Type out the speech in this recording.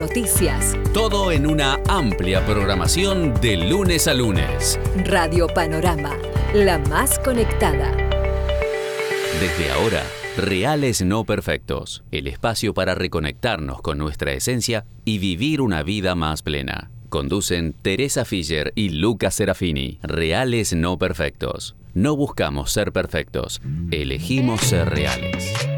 noticias. Todo en una amplia programación de lunes a lunes. Radio Panorama, la más conectada. Desde ahora, Reales No Perfectos, el espacio para reconectarnos con nuestra esencia y vivir una vida más plena. Conducen Teresa Fischer y Lucas Serafini. Reales No Perfectos. No buscamos ser perfectos, elegimos ser reales.